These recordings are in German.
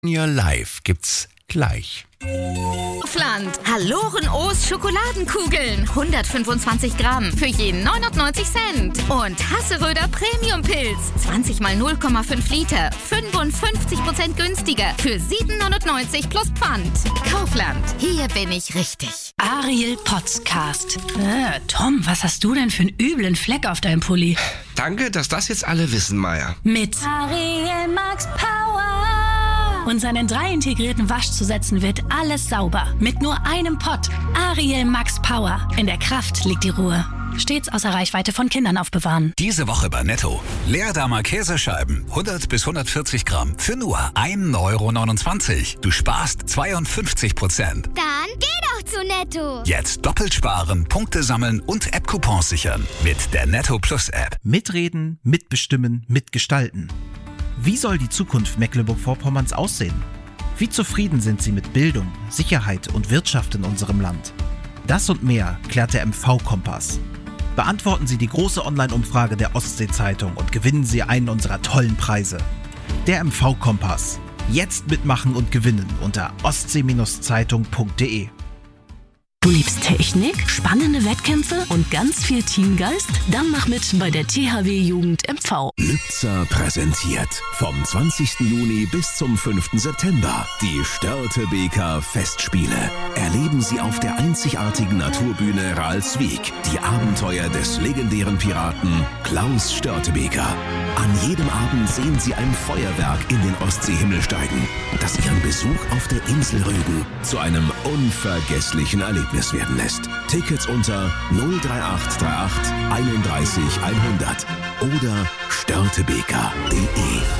Ihr Live gibt's gleich. Kaufland. Halloren O's Schokoladenkugeln. 125 Gramm für jeden 99 Cent. Und Hasseröder Premium-Pilz. 20 mal 0,5 Liter. 55% günstiger. Für 7,99 plus Pfand. Kaufland. Hier bin ich richtig. Ariel Podcast. Tom, was hast du denn für einen üblen Fleck auf deinem Pulli? Danke, dass das jetzt alle wissen, Maya. Mit Ariel Max Power. Und seinen 3 integrierten Waschzusätzen wird alles sauber. Mit nur einem Pott. Ariel Max Power. In der Kraft liegt die Ruhe. Stets außer Reichweite von Kindern aufbewahren. Diese Woche bei Netto. Leerdammer Käsescheiben. 100 bis 140 Gramm. Für nur 1,29 €. Du sparst 52%. Dann geh doch zu Netto. Jetzt doppelt sparen, Punkte sammeln und App-Coupons sichern. Mit der Netto Plus App. Mitreden, mitbestimmen, mitgestalten. Wie soll die Zukunft Mecklenburg-Vorpommerns aussehen? Wie zufrieden sind Sie mit Bildung, Sicherheit und Wirtschaft in unserem Land? Das und mehr klärt der MV-Kompass. Beantworten Sie die große Online-Umfrage der Ostsee-Zeitung und gewinnen Sie einen unserer tollen Preise. Der MV-Kompass. Jetzt mitmachen und gewinnen unter ostsee-zeitung.de. Du liebst Technik, spannende Wettkämpfe und ganz viel Teamgeist? Dann mach mit bei der THW Jugend MV. Lübzer präsentiert vom 20. Juni bis zum 5. September die Störtebeker Festspiele. Erleben Sie auf der einzigartigen Naturbühne Ralswiek die Abenteuer des legendären Piraten Klaus Störtebeker. An jedem Abend sehen Sie ein Feuerwerk in den Ostseehimmel steigen, das Ihren Besuch auf der Insel Rügen zu einem unvergesslichen Erlebnis werden lässt. Tickets unter 03838 31 100 oder störtebeker.de.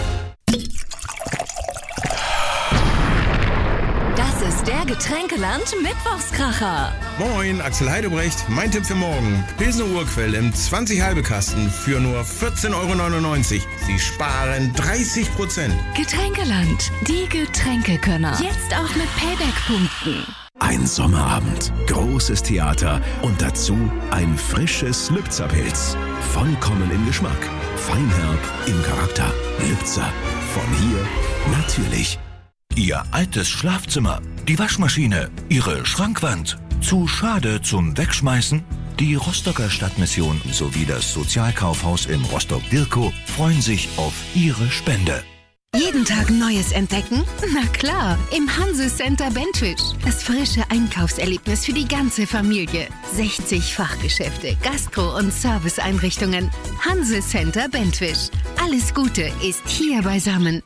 Das ist der Getränkeland Mittwochskracher. Moin, Axel Heidebrecht. Mein Tipp für morgen. Pilsner Urquell im 20-Halbe-Kasten für nur 14,99 €. Sie sparen 30%. Getränkeland. Die Getränkekönner. Jetzt auch mit Payback-Punkten. Ein Sommerabend, großes Theater und dazu ein frisches Lübzer-Pilz. Vollkommen im Geschmack, feinherb im Charakter. Lübzer, von hier natürlich. Ihr altes Schlafzimmer, die Waschmaschine, Ihre Schrankwand. Zu schade zum Wegschmeißen? Die Rostocker Stadtmission sowie das Sozialkaufhaus in Rostock-Dirkow freuen sich auf Ihre Spende. Jeden Tag Neues entdecken? Na klar, im Hanse Center Bentwisch. Das frische Einkaufserlebnis für die ganze Familie. 60 Fachgeschäfte, Gastro- und Serviceeinrichtungen. Hanse Center Bentwisch. Alles Gute ist hier beisammen.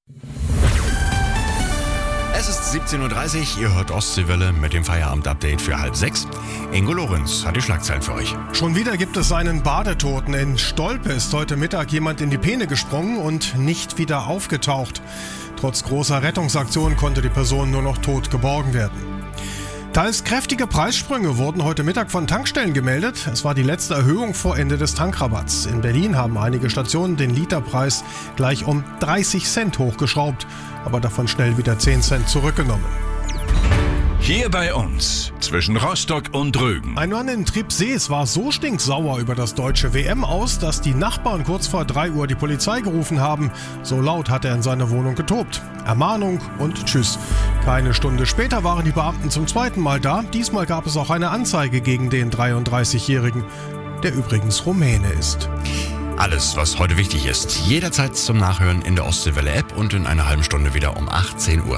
Es ist 17:30 Uhr, ihr hört Ostseewelle mit dem Feierabend-Update für 5:30. Ingo Lorenz hat die Schlagzeilen für euch. Schon wieder gibt es einen Badetoten. In Stolpe ist heute Mittag jemand in die Peene gesprungen und nicht wieder aufgetaucht. Trotz großer Rettungsaktion konnte die Person nur noch tot geborgen werden. Teils kräftige Preissprünge wurden heute Mittag von Tankstellen gemeldet. Es war die letzte Erhöhung vor Ende des Tankrabatts. In Berlin haben einige Stationen den Literpreis gleich um 30 Cent hochgeschraubt, aber davon schnell wieder 10 Cent zurückgenommen. Hier bei uns, zwischen Rostock und Rügen. Ein Mann in Tribsees war so stinksauer über das deutsche WM aus, dass die Nachbarn kurz vor 3 Uhr die Polizei gerufen haben. So laut hat er in seiner Wohnung getobt. Ermahnung und Tschüss. Keine Stunde später waren die Beamten zum zweiten Mal da. Diesmal gab es auch eine Anzeige gegen den 33-Jährigen, der übrigens Rumäne ist. Alles, was heute wichtig ist, jederzeit zum Nachhören in der Ostseewelle-App und in einer halben Stunde wieder um 18 Uhr.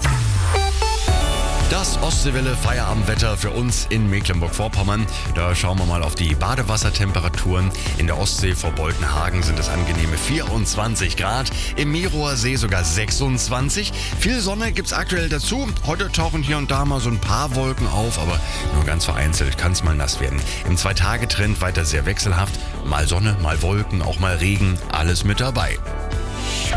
Das Ostseewelle-Feierabendwetter für uns in Mecklenburg-Vorpommern. Da schauen wir mal auf die Badewassertemperaturen. In der Ostsee vor Boltenhagen sind es angenehme 24 Grad. Im Merower See sogar 26. Viel Sonne gibt's aktuell dazu. Heute tauchen hier und da mal so ein paar Wolken auf, aber nur ganz vereinzelt kann es mal nass werden. Im 2-Tage-Trend weiter sehr wechselhaft. Mal Sonne, mal Wolken, auch mal Regen. Alles mit dabei.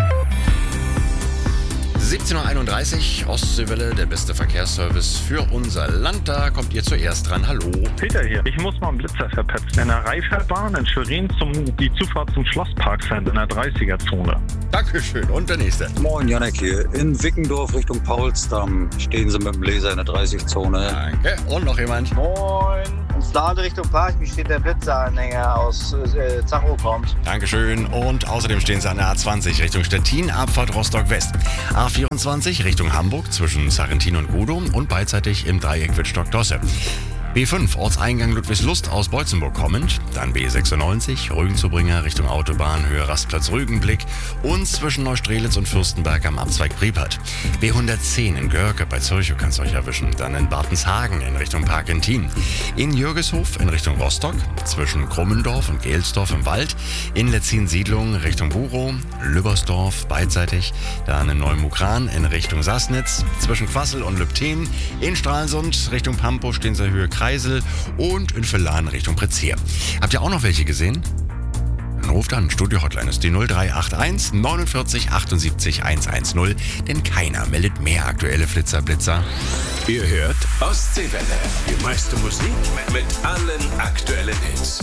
17:31 Uhr, Ostseewelle, der beste Verkehrsservice für unser Land. Da kommt ihr zuerst dran. Hallo. Peter hier. Ich muss mal einen Blitzer verpetzen. In der Reifelbahn in Schwerin die Zufahrt zum Schlosspark sind in der 30er-Zone. Dankeschön. Und der nächste. Moin, Janek hier. In Wickendorf Richtung Paulsdamm stehen Sie mit dem Laser in der 30-Zone. Danke. Und noch jemand. Moin. In Stade Richtung Park steht der Blitzeranhänger aus Zacho kommt. Dankeschön. Und außerdem stehen Sie an der A20 Richtung Stettin, Abfahrt Rostock-West. A24 Richtung Hamburg zwischen Sarrentin und Gudow und beidseitig im Dreieck Wittstock-Dosse. B5 Ortseingang Ludwigslust aus Beutzenburg kommend, dann B96 Rügenzubringer Richtung Autobahn Höhe Rastplatz Rügenblick und zwischen Neustrelitz und Fürstenberg am Abzweig Priepert. B110 in Görke bei Zürchow kann's euch erwischen, dann in Bartenshagen in Richtung Parkentin, in Jürgeshof in Richtung Rostock, zwischen Krummendorf und Gelsdorf im Wald, in Letzin-Siedlung Richtung Burow, Lübbersdorf beidseitig, dann in Neumukran in Richtung Sassnitz, zwischen Quassel und Lübten, in Stralsund Richtung Pampo stehen sie Höhe Kreisel und in Villan Richtung Prezier. Habt ihr auch noch welche gesehen? Dann ruft an, Studio-Hotline ist die 0381 49 78 110, denn keiner meldet mehr aktuelle Flitzer-Blitzer. Ihr hört Ostseewelle. Die meiste Musik mit allen aktuellen Hits.